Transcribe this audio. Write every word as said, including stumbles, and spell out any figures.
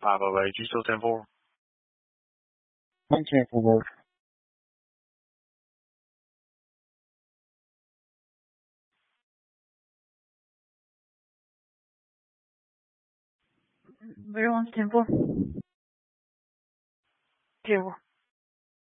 five oh eight. You still ten four? I'm ten for work. Everyone's ten four. Ten four.